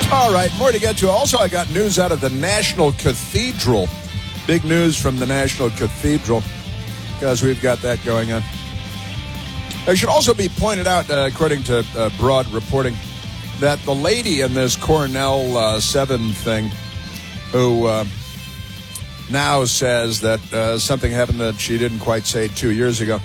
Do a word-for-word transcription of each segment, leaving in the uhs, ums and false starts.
All right, more to get to. Also, I got news out of the National Cathedral. Big news from the National Cathedral, because we've got that going on. It should also be pointed out, uh, according to uh, Broad reporting, that the lady in this Cornell uh, seven thing who uh, now says that uh, something happened that she didn't quite say two years ago.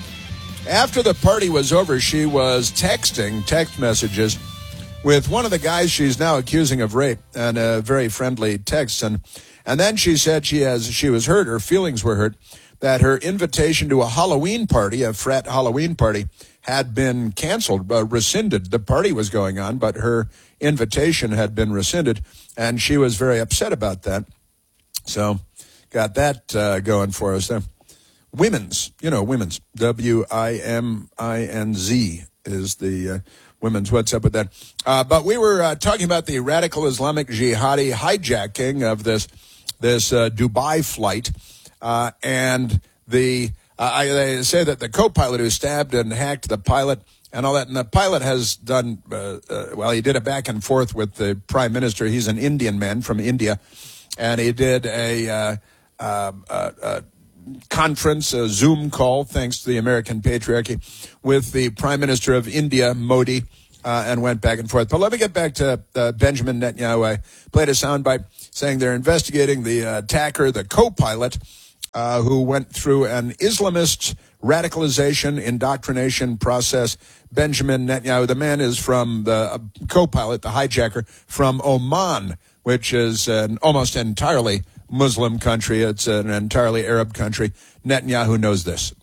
After the party was over, she was texting text messages with one of the guys she's now accusing of rape, and a very friendly text. And and then she said she has she was hurt, her feelings were hurt, that her invitation to a Halloween party, a frat Halloween party, had been canceled, uh, rescinded. The party was going on, but her invitation had been rescinded, and she was very upset about that. So got that uh, going for us there. Women's, you know, women's, W I M I N Z is the uh, women's. What's up with that? Uh, but we were uh, talking about the radical Islamic jihadi hijacking of this this uh, Dubai flight, uh, and the uh, I, they say that the co-pilot who stabbed and hacked the pilot and all that, and the pilot has done uh, uh, well. He did a back and forth with the prime minister. He's an Indian man from India, and he did a. Uh, uh, uh, uh, conference, a Zoom call, thanks to the American patriarchy, with the Prime Minister of India, Modi, uh, and went back and forth. But let me get back to uh, Benjamin Netanyahu. I played a soundbite saying they're investigating the uh, attacker, the co-pilot, uh, who went through an Islamist radicalization, indoctrination process. Benjamin Netanyahu, the man is from the uh, co-pilot, the hijacker, from Oman, which is an almost entirely Muslim country. It's an entirely Arab country. Netanyahu knows this.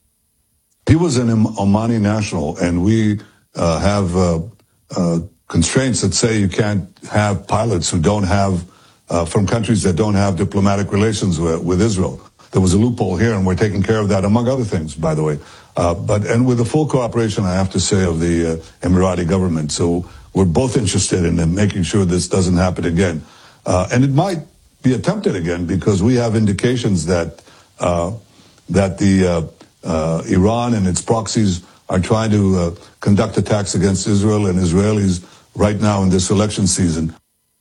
He was an Omani national, and we uh, have uh, uh, constraints that say you can't have pilots who don't have, uh, from countries that don't have diplomatic relations with, with Israel. There was a loophole here, and we're taking care of that, among other things, by the way. Uh, but and with the full cooperation, I have to say, of the uh, Emirati government. So we're both interested in making sure this doesn't happen again. Uh, and it might be attempted again, because we have indications that uh, that the uh, uh, Iran and its proxies are trying to uh, conduct attacks against Israel and Israelis right now in this election season.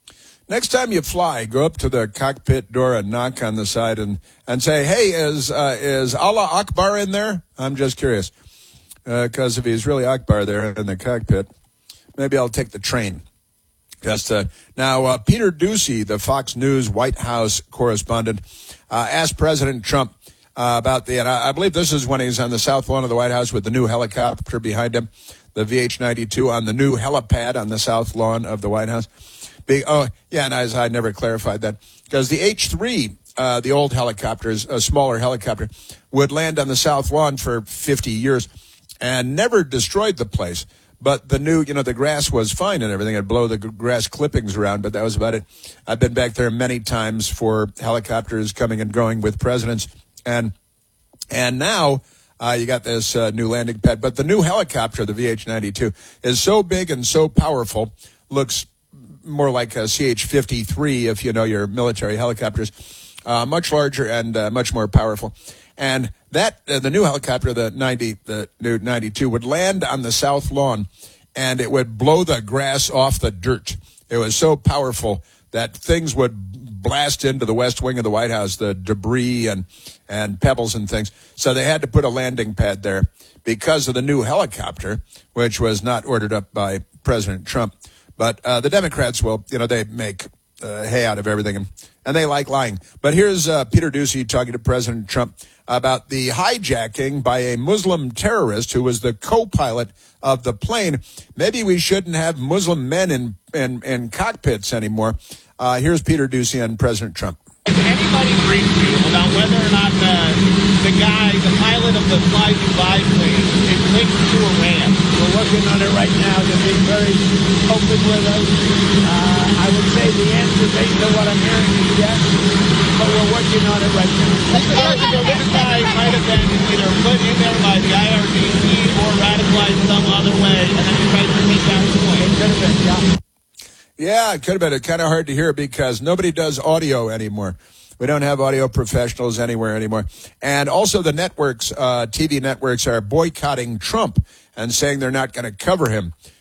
Next time you fly, go up to the cockpit door and knock on the side and, and say, hey, is uh, is Allah Akbar in there? I'm just curious, because uh, if he's really Akbar there in the cockpit, maybe I'll take the train. Just uh, now, uh, Peter Doocy, the Fox News White House correspondent, uh, asked President Trump uh, about the, and I, I believe this is when he's on the south lawn of the White House with the new helicopter behind him, the V H ninety-two on the new helipad on the south lawn of the White House. Be, oh, yeah, and as I never clarified that, because the H three, uh, the old helicopters, a smaller helicopter, would land on the south lawn for fifty years and never destroyed the place. But the new, you know, the grass was fine and everything. I'd blow the grass clippings around, but that was about it. I've been back there many times for helicopters coming and going with presidents. And and now uh, you got this uh, new landing pad. But the new helicopter, the V H ninety-two, is so big and so powerful, looks more like a C H fifty-three, if you know your military helicopters, uh, much larger and uh, much more powerful. And that uh, the new helicopter, the ninety, the new ninety-two, would land on the south lawn, and it would blow the grass off the dirt. It was so powerful that things would blast into the west wing of the White House, the debris and and pebbles and things. So they had to put a landing pad there because of the new helicopter, which was not ordered up by President Trump. But uh, the Democrats will, you know, they make uh, hay out of everything, and, and they like lying. But here's uh, Peter Doocy talking to President Trump about the hijacking by a Muslim terrorist who was the co-pilot of the plane. Maybe we shouldn't have Muslim men in, in, in cockpits anymore. Uh, here's Peter Doocy and President Trump. Has anybody briefed you about whether or not the, the guy, the pilot of the Fly Dubai plane, is linked to Iran? We're working on it right now. They're being very open with us. Uh, I would say the answer, based on what I'm hearing, is yes, but we're working on it right now. Mister President, this guy might have been either put in there by the I R G C or radicalized some other way, and then he tried to take down the plane. It could have been, yeah. Yeah, it could have been. It's kind of hard to hear because nobody does audio anymore. We don't have audio professionals anywhere anymore. And also the networks, uh, T V networks, are boycotting Trump and saying they're not going to cover him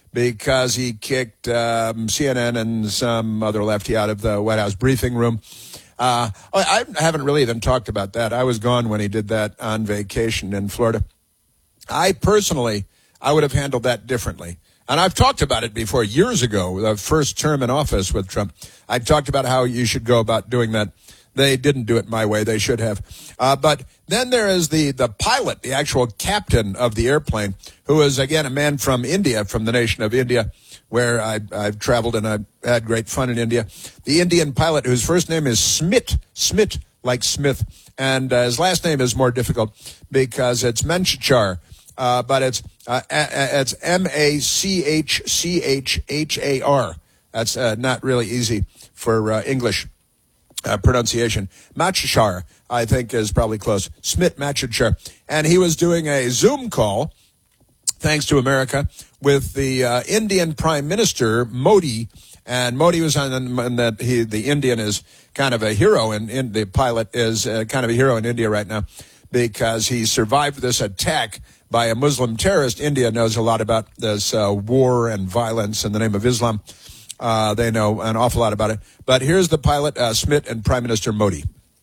because he kicked um, C N N and some other lefty out of the White House briefing room. Uh, I haven't really even talked about that. I was gone when he did that on vacation in Florida. I personally, I would have handled that differently. And I've talked about it before, years ago, the first term in office with Trump. I talked about how you should go about doing that. They didn't do it my way. They should have. Uh, but then there is the, the pilot, the actual captain of the airplane, who is, again, a man from India, from the nation of India, where I, I've traveled and I've had great fun in India. The Indian pilot, whose first name is Smit, Smit, like Smith, and uh, his last name is more difficult because it's Manchachar, uh, but it's uh, a- it's M A C H C H H A R. That's uh, not really easy for uh, English uh, pronunciation. Manchachar, I think, is probably close. Smit Manchachar, and he was doing a Zoom call, thanks to America, with the uh, Indian Prime Minister, Modi. And Modi was on, and that he, the Indian is kind of a hero, and in, the pilot is uh, kind of a hero in India right now because he survived this attack by a Muslim terrorist. India knows a lot about this uh, war and violence in the name of Islam. Uh, they know an awful lot about it. But here's the pilot, uh, Smit, and Prime Minister Modi.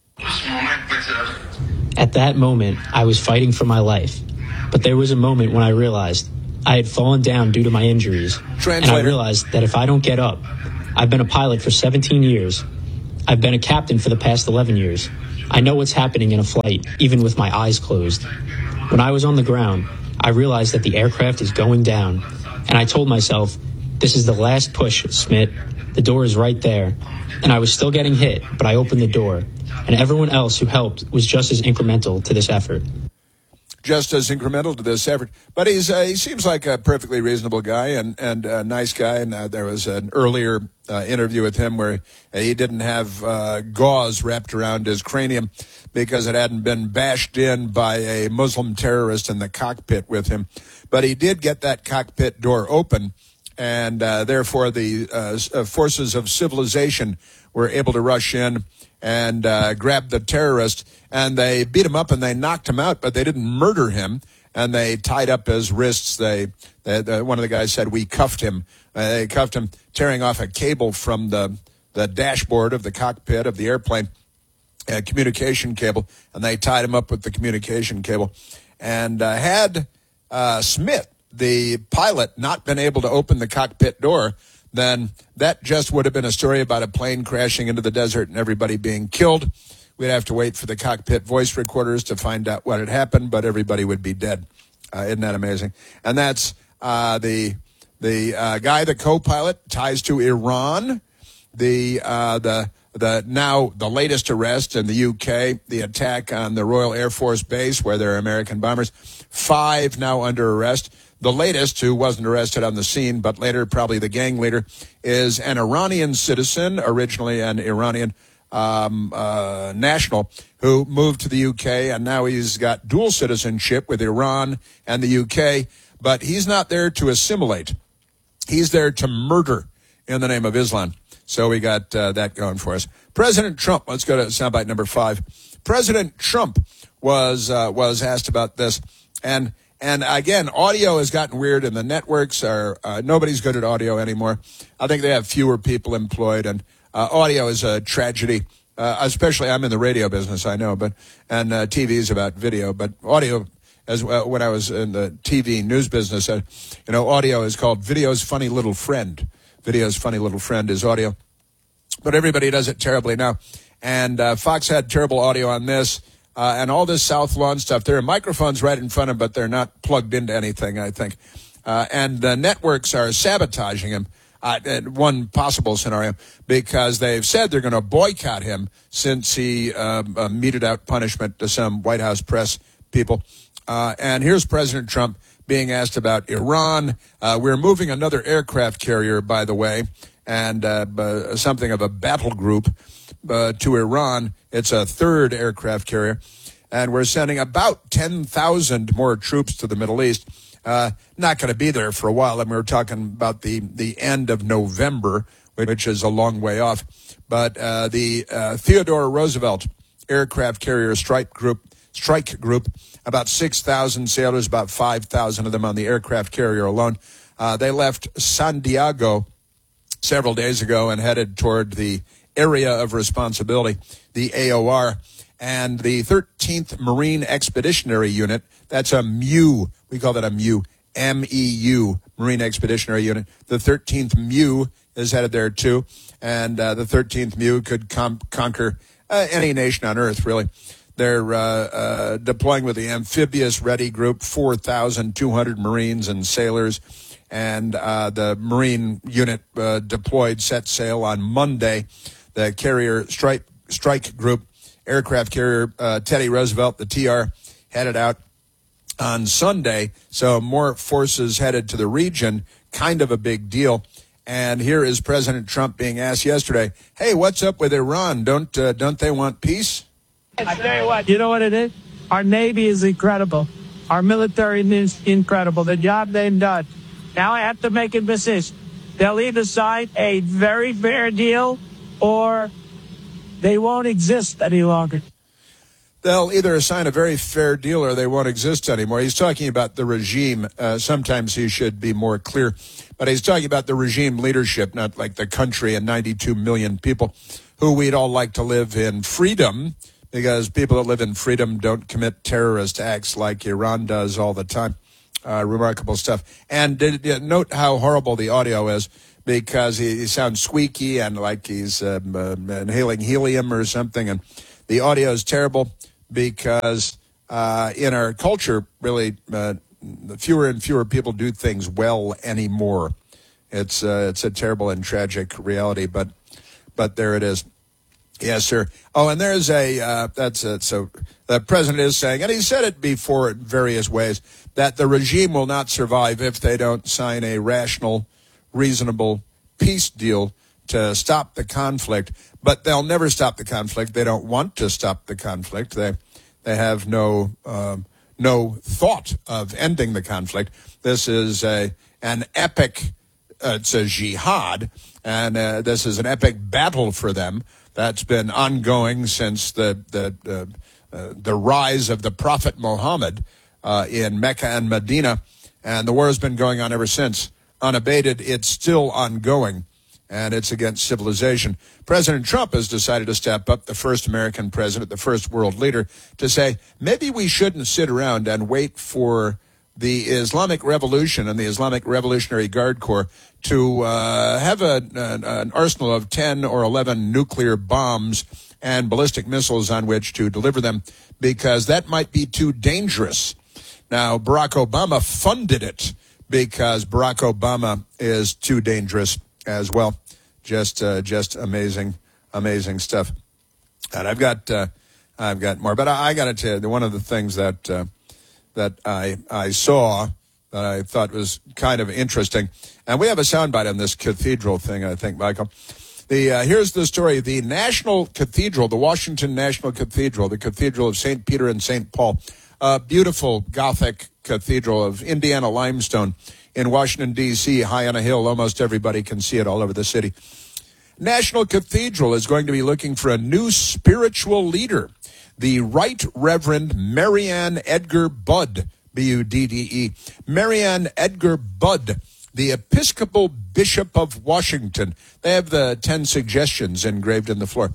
At that moment, I was fighting for my life. But there was a moment when I realized I had fallen down due to my injuries. Translator. And I realized that if I don't get up, I've been a pilot for seventeen years. I've been a captain for the past eleven years. I know what's happening in a flight, even with my eyes closed. When I was on the ground, I realized that the aircraft is going down. And I told myself, this is the last push, Smit. The door is right there. And I was still getting hit, but I opened the door. And everyone else who helped was just as incremental to this effort. Just as incremental to this effort. But he's uh, he seems like a perfectly reasonable guy and, and a nice guy. And uh, there was an earlier uh, interview with him where he didn't have uh, gauze wrapped around his cranium because it hadn't been bashed in by a Muslim terrorist in the cockpit with him. But he did get that cockpit door open, and uh, therefore the uh, forces of civilization were able to rush in and uh, grab the terrorist, and they beat him up and they knocked him out, but they didn't murder him, and they tied up his wrists. They, they the, one of the guys said, we cuffed him. Uh, they cuffed him, tearing off a cable from the, the dashboard of the cockpit of the airplane, a communication cable, and they tied him up with the communication cable. And uh, had uh, Smit, the pilot, not been able to open the cockpit door, then that just would have been a story about a plane crashing into the desert and everybody being killed. We'd have to wait for the cockpit voice recorders to find out what had happened, but everybody would be dead. Uh, isn't that amazing? And that's uh, the the uh, guy, the co-pilot, ties to Iran. The uh, the the now the latest arrest in the U K, the attack on the Royal Air Force Base where there are American bombers. Five now under arrest. The latest, who wasn't arrested on the scene, but later probably the gang leader, is an Iranian citizen, originally an Iranian um, uh, national, who moved to the U K, and now he's got dual citizenship with Iran and the U K, but he's not there to assimilate. He's there to murder in the name of Islam. So we got uh, that going for us. President Trump, let's go to soundbite number five. President Trump was uh, was asked about this, and And again, audio has gotten weird, and the networks are, uh, nobody's good at audio anymore. I think they have fewer people employed, and uh, audio is a tragedy, uh, especially I'm in the radio business, I know, but and uh, T V is about video, but audio, as well, when I was in the T V news business, uh, you know, audio is called video's funny little friend. Video's funny little friend is audio. But everybody does it terribly now. And uh, Fox had terrible audio on this. Uh, and all this South Lawn stuff. There are microphones right in front of them, but they're not plugged into anything, I think. Uh, and the networks are sabotaging him, uh, one possible scenario, because they've said they're going to boycott him since he uh, uh, meted out punishment to some White House press people. Uh, and here's President Trump being asked about Iran. Uh, we're moving another aircraft carrier, by the way, and uh, uh, something of a battle group uh, to Iran. It's a third aircraft carrier, and we're sending about ten thousand more troops to the Middle East. Uh, not going to be there for a while, and we're talking about the, the end of November, which is a long way off. But uh, the uh, Theodore Roosevelt aircraft carrier strike group, strike group, about six thousand sailors, about five thousand of them on the aircraft carrier alone, Uh, they left Santiago several days ago and headed toward the Area of Responsibility, the A O R, and the thirteenth Marine Expeditionary Unit. That's a M U. We call that a M U. M E U, Marine Expeditionary Unit. The thirteenth M U is headed there, too. And uh, the thirteenth M U could com- conquer uh, any nation on Earth, really. They're uh, uh, deploying with the Amphibious Ready Group, four thousand two hundred Marines and sailors. And uh, the Marine unit uh, deployed, set sail on Monday. The carrier strike, strike group, aircraft carrier uh, Teddy Roosevelt, the T R, headed out on Sunday. So more forces headed to the region, kind of a big deal. And here is President Trump being asked yesterday, hey, what's up with Iran? Don't uh, don't they want peace? I tell you what, you know what it is? Our Navy is incredible. Our military is incredible. The job they've done. Now I have to make a decision. They'll either sign a very fair deal or they won't exist any longer. They'll either sign a very fair deal or they won't exist anymore. He's talking about the regime. Uh, sometimes he should be more clear. But he's talking about the regime leadership, not like the country and ninety-two million people who we'd all like to live in freedom, because people that live in freedom don't commit terrorist acts like Iran does all the time. Uh, remarkable stuff. And did, did, note how horrible the audio is, because he, he sounds squeaky and like he's um, uh, inhaling helium or something. And the audio is terrible because uh, in our culture, really, uh, fewer and fewer people do things well anymore. It's uh, it's a terrible and tragic reality, but but there it is. Yes, sir. Oh, and there's a, uh, that's it. So the president is saying, and he said it before in various ways, that the regime will not survive if they don't sign a rational, reasonable peace deal to stop the conflict. But they'll never stop the conflict. They don't want to stop the conflict. They they have no um, no thought of ending the conflict. This is a an epic, uh, it's a jihad, and uh, this is an epic battle for them. That's been ongoing since the the uh, uh, the rise of the Prophet Muhammad uh, in Mecca and Medina, and the war has been going on ever since. Unabated, it's still ongoing, and it's against civilization. President Trump has decided to step up, the first American president, the first world leader, to say maybe we shouldn't sit around and wait for the Islamic Revolution and the Islamic Revolutionary Guard Corps to uh, have a, an, an arsenal of ten or eleven nuclear bombs and ballistic missiles on which to deliver them, because that might be too dangerous. Now, Barack Obama funded it because Barack Obama is too dangerous as well. Just uh, just amazing, amazing stuff. And I've got uh, I've got more, but I, I got to tell you, one of the things that uh, that I I saw that I thought was kind of interesting. And we have a soundbite on this cathedral thing, I think, Michael. The uh, here's the story. The National Cathedral, the Washington National Cathedral, the Cathedral of Saint Peter and Saint Paul, a beautiful Gothic cathedral of Indiana limestone in Washington, D C, high on a hill. Almost everybody can see it all over the city. National Cathedral is going to be looking for a new spiritual leader. The Right Reverend Marianne Edgar Budd, B U D D E. Marianne Edgar Budd, the Episcopal Bishop of Washington. They have the ten suggestions engraved in the floor.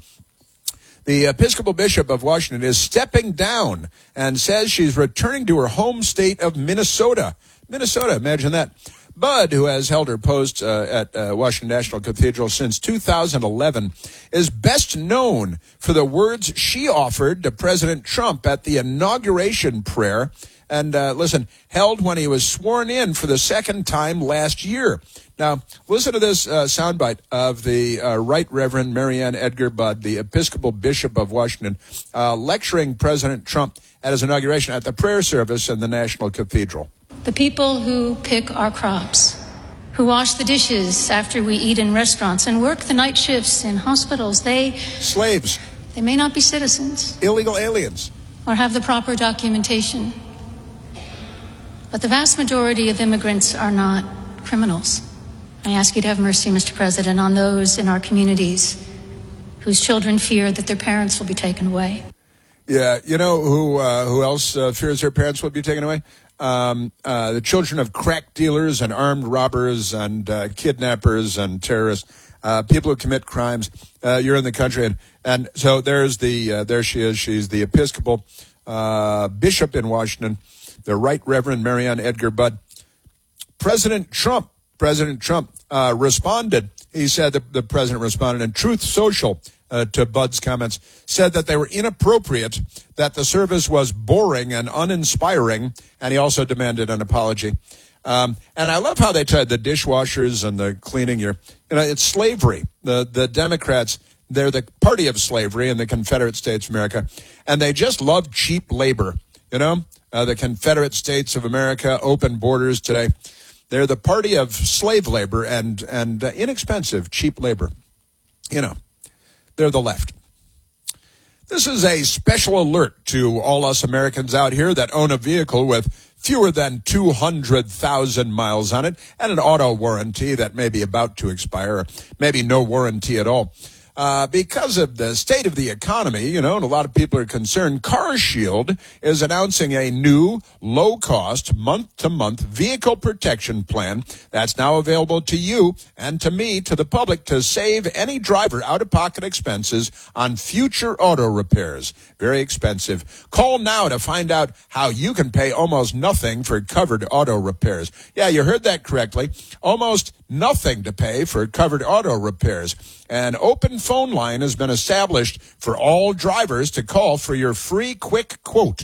The Episcopal Bishop of Washington is stepping down and says she's returning to her home state of Minnesota. Minnesota, imagine that. Budd, who has held her post uh, at uh, Washington National Cathedral since two thousand eleven, is best known for the words she offered to President Trump at the inauguration prayer, and uh, listen, held when he was sworn in for the second time last year. Now, listen to this uh, soundbite of the uh, Right Reverend Marianne Edgar Budd, the Episcopal Bishop of Washington, uh, lecturing President Trump at his inauguration at the prayer service in the National Cathedral. The people who pick our crops, who wash the dishes after we eat in restaurants and work the night shifts in hospitals, they... Slaves. They may not be citizens. Illegal aliens. Or have the proper documentation. But the vast majority of immigrants are not criminals. I ask you to have mercy, Mister President, on those in our communities whose children fear that their parents will be taken away. Yeah, you know who uh, who else uh, fears their parents will be taken away? um, uh, the children of crack dealers and armed robbers and uh, kidnappers and terrorists, uh, people who commit crimes. Uh, you're in the country, and, and so there's the uh, there she is. She's the Episcopal uh, bishop in Washington, the Right Reverend Marianne Edgar Budd. President Trump, President Trump uh, responded. He said that the president responded in Truth Social uh, to Budd's comments, said that they were inappropriate, that the service was boring and uninspiring, and he also demanded an apology. Um, and I love how they tried the dishwashers and the cleaning your, you know, it's slavery. The, the Democrats, they're the party of slavery in the Confederate States of America, and they just love cheap labor. You know, uh, the Confederate States of America, open borders today. They're the party of slave labor and, and uh, inexpensive, cheap labor. You know, they're the left. This is a special alert to all us Americans out here that own a vehicle with fewer than two hundred thousand miles on it and an auto warranty that may be about to expire, or maybe no warranty at all. Uh, because of the state of the economy, you know, and a lot of people are concerned, CarShield is announcing a new, low-cost, month-to-month vehicle protection plan that's now available to you and to me, to the public, to save any driver out-of-pocket expenses on future auto repairs. Very expensive. Call now to find out how you can pay almost nothing for covered auto repairs. Yeah, you heard that correctly. Almost nothing to pay for covered auto repairs. An open phone line has been established for all drivers to call for your free quick quote.